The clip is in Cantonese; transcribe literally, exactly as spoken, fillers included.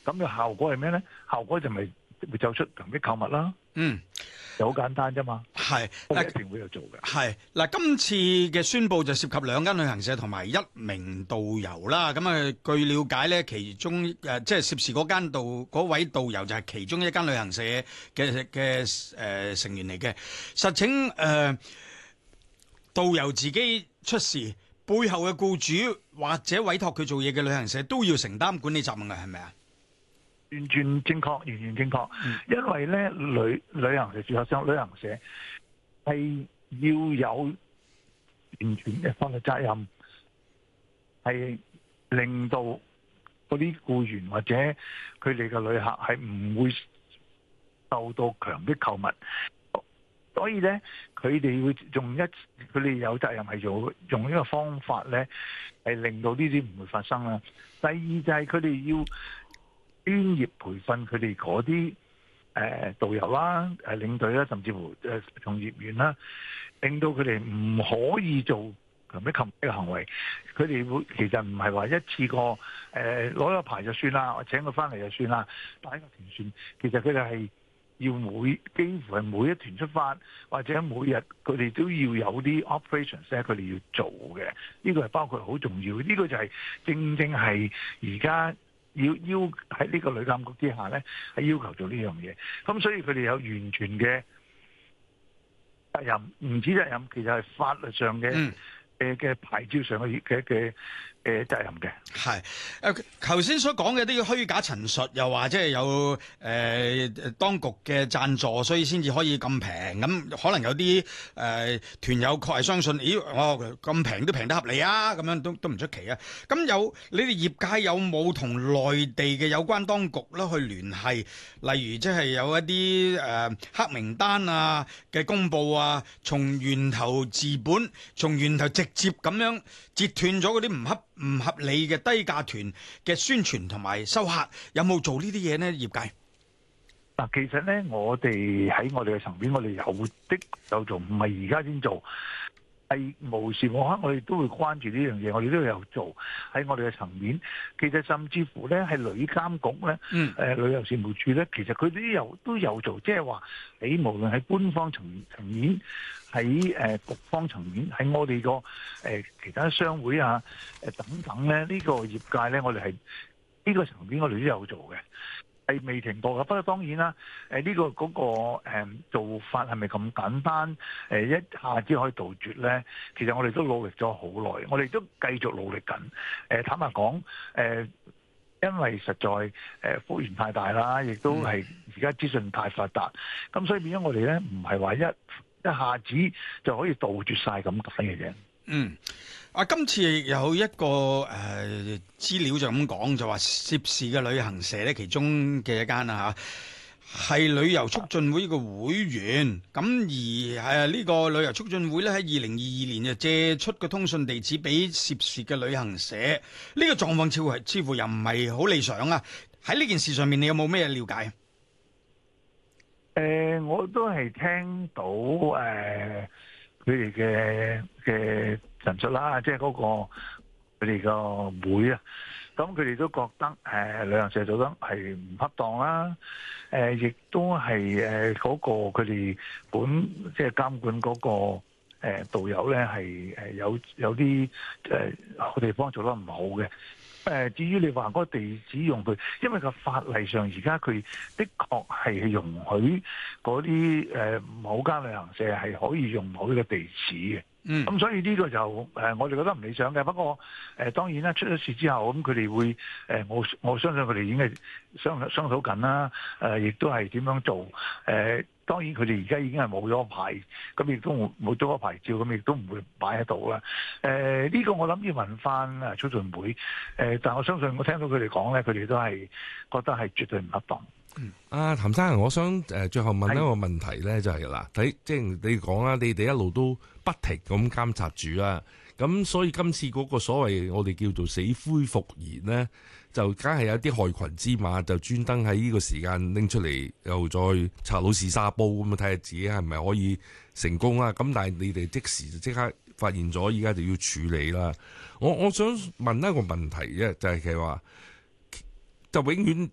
咁嘅效果係咩咧？效果就咪會走出強迫購物啦。 嗯。 就好簡單啫嘛， 係嗱，一定會有做嘅。 係嗱，今次嘅宣佈就涉及兩間旅行社同埋一名導遊啦。咁啊，據了解咧，其中誒、呃、即係涉事嗰間導嗰位導遊就係其中一間旅行社嘅嘅誒成員嚟嘅。實情誒、呃、導遊自己出事，背後嘅僱主或者委託佢做嘢嘅旅行社都要承擔管理責任嘅，係咪啊？ 完全正確，完全正確。嗯、因為咧，旅旅行社註冊商旅行社係要有完全嘅法律責任，係令到嗰啲僱員或者佢哋嘅旅客係唔會受到強迫購物。所以咧，佢哋會用一佢哋有責任係做用呢個方法咧，係令到呢啲唔會發生啦。第二就係佢哋要專業培訓佢哋嗰啲誒導遊啦、誒領隊啦，甚至乎誒從業員啦，令到佢哋唔可以做強迫購物嘅行為。佢哋會其實唔係話一次過誒攞咗牌就算啦，我請佢翻嚟就算啦，帶個團算。其實佢哋係要每幾乎係每一團出發，或者每日佢哋都要有啲 operations 咧，佢哋要做嘅。呢個係包括好重要。呢個就係正正係而家。要要喺呢個旅監局之下咧，係要求做呢樣嘢。咁所以佢哋有完全嘅責任，唔止責任，其實係法律上嘅誒嘅牌照上嘅嘅嘅誒責任嘅。 係誒頭先所講嘅啲虛假陳述，又話即係有誒、呃、當局嘅贊助，所以先至可以咁平。咁可能有啲誒、呃、團友確係相信，咦，我咁平都平得合理啊！咁樣都都唔出奇啊！咁有你哋業界有冇同內地嘅有關當局咧去聯繫？例如即係有一啲誒、呃、黑名單啊嘅公佈啊，從源頭治本，從源頭直接咁樣截斷咗嗰啲唔合唔合理嘅低價團嘅宣傳同埋收客，有冇做呢啲嘢呢？業界嗱，其實咧，我哋喺我哋嘅層面，我哋有的有做，唔係而家先做，係無時無刻我哋都會關注呢樣嘢，我哋都有做喺我哋嘅層面。其實甚至乎咧，係旅監局咧，誒、 嗯呃、旅遊事務處咧，其實佢都有都有做，即係話你無論喺官方層層面，喺誒、呃、局方層面，喺我哋個誒其他商會啊誒等等咧，呢、呢個業界咧，我哋係呢個層面我哋都有做嘅。係未停過嘅，不過當然啦。誒、這、呢個嗰、那個誒、嗯、做法係咪咁簡單？誒一下子可以杜絕咧？其實我哋都努力咗好耐，我哋都繼續努力緊。誒坦白講，誒因為實在誒幅員太大啦，亦都係而家資訊太發達，咁所以變咗我哋咧唔係話一一下子就可以杜絕晒咁解嘅啫。 嗯。啊！今次有一個誒、呃、資料就咁講，就話涉事嘅旅行社咧，其中嘅一間啊嚇，係旅遊促進會嘅會員。咁而誒呢個旅遊促進會咧，喺二零二二年就借出個通訊地址俾涉事嘅旅行社。呢、這個狀況似乎似乎又唔係好理想啊！喺呢件事上面，你有冇咩了解？ 誒、呃，我都係聽到誒佢哋嘅嘅陳述啦，即係嗰個佢哋個會啊，咁佢哋都覺得誒、呃、旅行社做得係唔恰當啦，誒、呃、亦都係誒嗰個佢哋本即係監管嗰、那個誒、呃、導遊咧係誒有有啲誒地方做得唔好嘅。誒，至於你話嗰個地址用佢，因為個法例上而家佢的確係容許嗰啲誒某間旅行社係可以用某呢個地址嘅。嗯，咁所以呢個就誒、呃，我哋覺得唔理想嘅。不過誒、呃，當然啦，出咗事之後，咁佢哋會誒、呃，我我相信佢哋已經係商商討緊啦。誒、呃，亦都係點樣做？誒、呃，當然佢哋而家已經係冇咗個牌，咁亦都冇咗個牌照，咁亦都唔會擺喺度啦。誒、呃，呢、這個我諗要問翻啊促進會。誒、呃，但我相信我聽到佢哋講咧，佢哋都係覺得係絕對唔恰當。 嗯，阿譚生，我想誒最後問一個問題咧，就係嗱，睇即係你講啦，你哋一路都不停咁監察住啦，咁所以今次嗰個所謂我哋叫做死灰復燃咧，就梗係有啲害群之馬，就專登喺呢個時間拎出嚟，又再查老士沙煲咁啊，睇下自己係咪可以成功啦。咁但係你哋即時就即刻發現咗，依家就要處理啦。我我想問一個問題啫，就係其實話。就永遠